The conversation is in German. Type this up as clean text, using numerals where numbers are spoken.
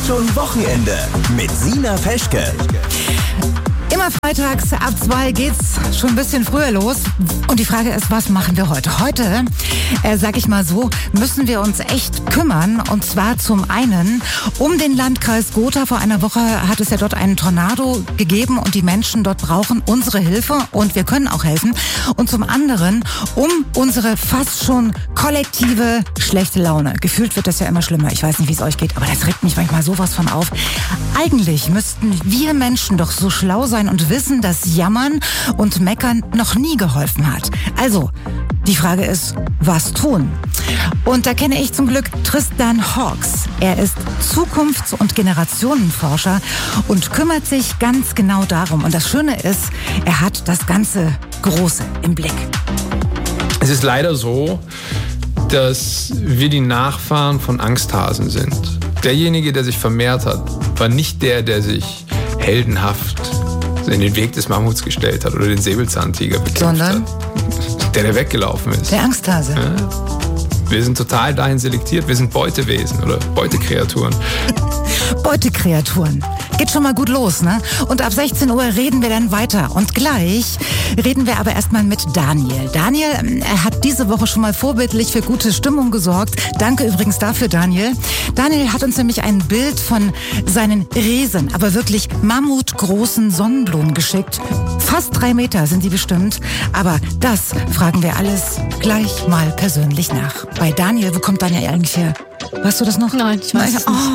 schon Wochenende mit Sina Peschke. Immer freitags ab 2 geht's schon ein bisschen früher los. Und die Frage ist, was machen wir heute? Heute, sag ich mal so, müssen wir uns echt kümmern. Und zwar zum einen um den Landkreis Gotha. Vor einer Woche hat es ja dort einen Tornado gegeben und die Menschen dort brauchen unsere Hilfe und wir können auch helfen. Und zum anderen um unsere fast schon kollektive schlechte Laune. Gefühlt wird das ja immer schlimmer. Ich weiß nicht, wie es euch geht, aber das regt mich manchmal sowas von auf. Eigentlich müssten wir Menschen doch so schlau sein und wissen, dass Jammern und Meckern noch nie geholfen hat. Also, die Frage ist, was tun? Und da kenne ich zum Glück Tristan Hawks. Er ist Zukunfts- und Generationenforscher und kümmert sich ganz genau darum. Und das Schöne ist, er hat das ganze Große im Blick. Es ist leider so, dass wir die Nachfahren von Angsthasen sind. Derjenige, der sich vermehrt hat, war nicht der sich heldenhaft in den Weg des Mammuts gestellt hat oder den Säbelzahntiger bekämpft hat. Der weggelaufen ist. Der Angsthase. Ja. Wir sind total dahin selektiert. Wir sind Beutewesen oder Beutekreaturen. Beutekreaturen. Geht schon mal gut los, ne? Und ab 16 Uhr reden wir dann weiter. Und gleich reden wir aber erstmal mit Daniel. Daniel, er hat diese Woche schon mal vorbildlich für gute Stimmung gesorgt. Danke übrigens dafür, Daniel. Daniel hat uns nämlich ein Bild von seinen riesen, aber wirklich mammutgroßen Sonnenblumen geschickt. Fast 3 Meter sind die bestimmt. Aber das fragen wir alles gleich mal persönlich nach. Bei Daniel, wo kommt Daniel eigentlich her? Weißt du das noch? Nein, ich weiß es nicht.